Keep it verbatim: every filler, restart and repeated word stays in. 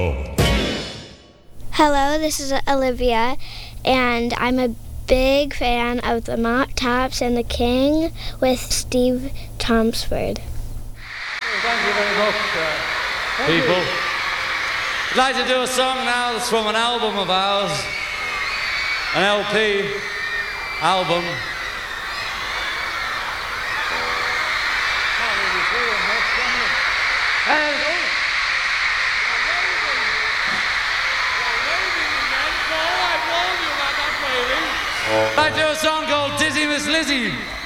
go. Hello, this is Olivia, and I'm a big fan of the Mop Tops and the King with Steve Tomsford. Thank you very much, uh, people. I'd like to do a song now that's from an album of ours, an L P album. I'd like to do a song called Dizzy Miss Lizzie.